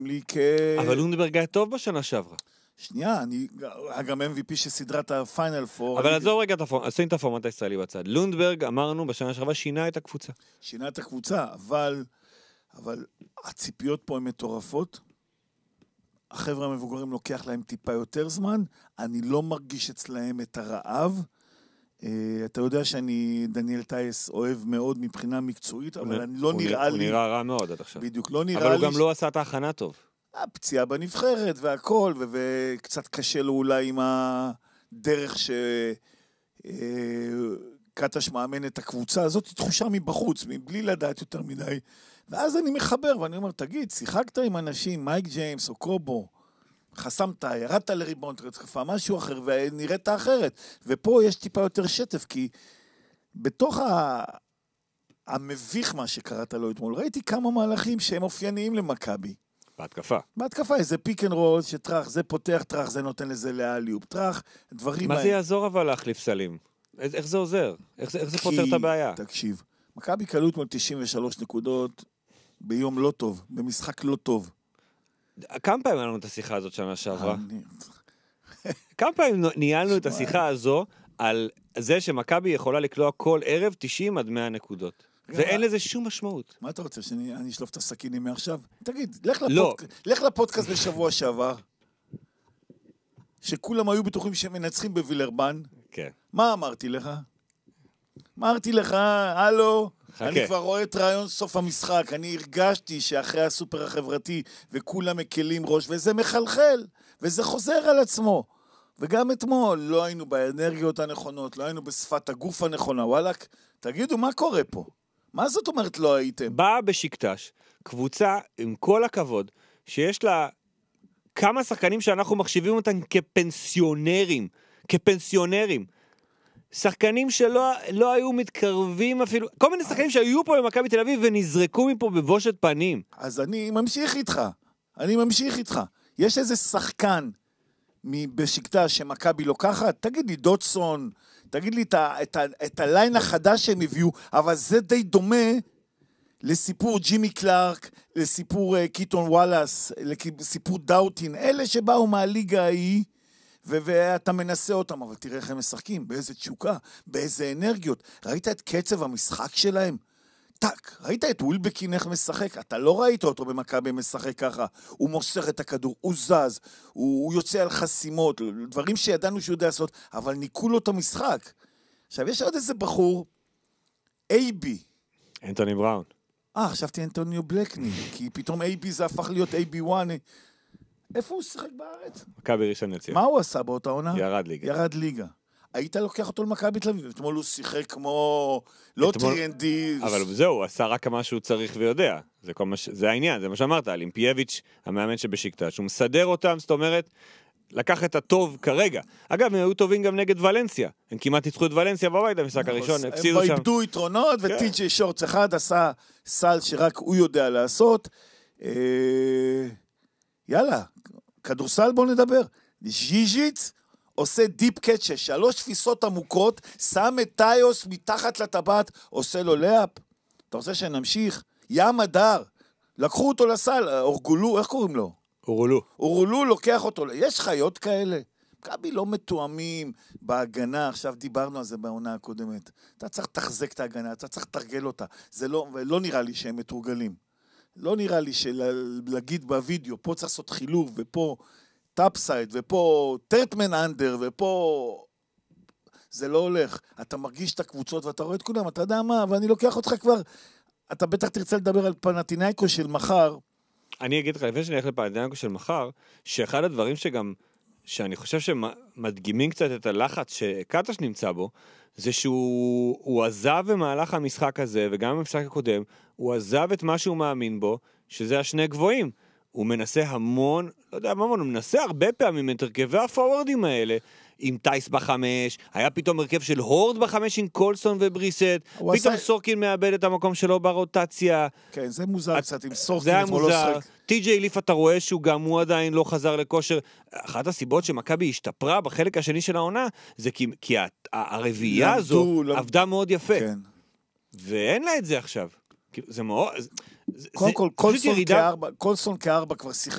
לי אבל לונדברג היה טוב בשנה שעברה. שנייה, אני גם MVP של סדרת הפיינל פור. אבל עזוב רגע, עשינו את הפורמט הישראלי בצד. לונדברג, אמרנו, בשנה שעברה שינה את הקבוצה. שינה את הקבוצה, אבל הציפיות פה הן מטורפות. החבר'ה המבוגרים לוקח להם טיפה יותר זמן. אני לא מרגיש אצלהם את הרעב. אתה יודע שאני דניאל טייס אוהב מאוד מבחינה מקצועית, אבל אני לא נראה לי... הוא נראה רע מאוד עד עכשיו. בדיוק, לא נראה לי... אבל הוא גם לא עשה את ההכנה טוב. הפציעה בנבחרת והכל, וקצת קשה לו אולי עם הדרך קטש מאמן את הקבוצה. הזאת תחושה מבחוץ, מבלי לדעת יותר מדי. ואז אני מחבר ואני אומר, תגיד, שיחקת עם אנשים, מייק ג'יימס או קובו, חסמת, ירדת לריבונט, רצחה, משהו אחר, ונראית אחרת. ופה יש טיפה יותר שטף, כי בתוך המביך מה שקראת לו אתמול, ראיתי כמה מהלכים שהם אופייניים למכבי. בהתקפה, איזה פיק אנד רול, שטרח, זה פותח טרח, זה נותן לזה לאליופ, טרח, דברים... מה זה יעזור אבל להחליף סלים? איך זה עוזר? איך זה פותר את הבעיה? תקשיב, מכבי קלו אתמול 93 נקודות ביום לא טוב, במשחק לא טוב. כמה פעמים היה לנו את השיחה הזאת שנה שעברה? כמה פעמים ניהלנו את השיחה הזו על זה שמכבי יכולה לקלוע כל ערב 90 עד 100 נקודות. ואין לזה שום משמעות. מה אתה רוצה, שאני אשלוף את הסכינים מעכשיו? תגיד, לך לפודקאסט בשבוע שעבר, שכולם היו בטוחים שהם מנצחים בווילרבן. כן. מה אמרתי לך? אמרתי לך, הלו, אני כבר רואה את רעיון סוף המשחק, אני הרגשתי שאחרי הסופר החברתי וכולם מקלים ראש, וזה מחלחל, וזה חוזר על עצמו. וגם אתמול לא היינו באנרגיות הנכונות, לא היינו בשפת הגוף הנכונה, וואלק, תגידו, מה קורה פה? מה זאת אומרת לא הייתם? באה בשקטש, קבוצה עם כל הכבוד, שיש לה כמה שחקנים שאנחנו מחשיבים אותם כפנסיונרים, שחקנים שלא היו מתקרבים אפילו, כל מיני שחקנים שהיו פה במכבי תל אביב ונזרקו מפה בבושת פנים. אז אני ממשיך איתך. יש איזה שחקן בשקטש שמכבי לוקחת, תגיד לי דוטסון, תגיד לי את הליין החדש שהם הביאו, אבל זה די דומה לסיפור ג'ימי קלארק, לסיפור קיטון וואלאס, לסיפור דאוטין, אלה שבאו מהליגה ההיא, ואתה מנסה אותם, אבל תראה איך הם משחקים, באיזה תשוקה, באיזה אנרגיות. ראית את קצב המשחק שלהם? טק, ראית את ווילבקין איך משחק? אתה לא ראית אותו במכבי משחק ככה. הוא מוסר את הכדור, הוא זז, הוא יוצא על חסימות, דברים שידענו שהוא יודע לעשות, אבל ניקו לו את המשחק. עכשיו, יש עוד איזה בחור, אייבי. אנטוני בראון. חשבתי אנטוניו בלקני, כי פתאום אייבי זה הפך להיות אייבי 1. איפה הוא שיחק בארץ? מכבי ראשון לציון. מה הוא עשה באותה עונה? ירד ליגה. היית לוקח אותו למכבי תל אביב, אתמול הוא שיחק כמו לא טריאנדי. אבל זהו, הוא עשה רק מה שהוא צריך ויודע. זה העניין, זה מה שאמרת, לימפייביץ', המאמן שבשקטש, הוא מסדר אותם, זאת אומרת, לקח את הטוב כרגע. אגב, הם היו טובים גם נגד ולנסיה. הם כמעט ניצחו את ולנסיה בבית במשחק הראשון, הפסידו שם. הם איבדו יתרונות, וטי.ג'יי שורץ אחד עשה סל שרק הוא יודע לעשות. יאללה, כדורסל בוא נדבר. ז'יז'יץ עושה דיפ קאץ' 3 תפיסות עמוקות, שם את טיוס מתחת לטבעת, עושה לו לאפ. אתה רוצה שנמשיך? ים הדר, לקחו אותו לסל, אורגולו, איך קוראים לו? אורולו לוקח אותו, יש חיות כאלה? מכבי לא מתואמים בהגנה, עכשיו דיברנו על זה בעונה הקודמת. אתה צריך לתחזק את ההגנה, אתה צריך לתרגל אותה. זה לא נראה לי שהם מתורגלים. לא נראה לי להגיד בווידאו, פה צריך לעשות חילוב, ופה טאפסייד, ופה טרטמן אנדר, ופה... זה לא הולך. אתה מרגיש את הקבוצות, ואתה רואה את כולם, אתה יודע מה, ואני לוקח אותך כבר... אתה בטח תרצה לדבר על פנתינייקו של מחר. אני אגיד לך, לפני שאני אלך לפנתינייקו של מחר, שאחד הדברים שאני חושב שמדגימים קצת את הלחץ שקטש נמצא בו, זה שהוא עזב במהלך המשחק הזה, וגם במשחק הקודם, הוא עזב את מה שהוא מאמין בו, שזה השני גבוהים. הוא מנסה המון, לא יודע מה, הוא מנסה הרבה פעמים את הרכבי הפורורדים האלה, עם טייס בחמש, היה פתאום הרכב של הורד בחמש עם קולסון ובריסט, פתאום סורקין מאבד את המקום שלו ברוטציה. כן, זה מוזר קצת עם סורקין. זה היה מוזר. טי.ג'יי ליף אתה רואה שהוא גם הוא עדיין לא חזר לכושר. אחת הסיבות שמכבי השתפרה בחלק השני של העונה, זה כי הרביעייה הזו עבדה מאוד יפה. ואין לה את זה עכשיו. זה מאוד... קודם כל, קולסון כארבע כבר שיחק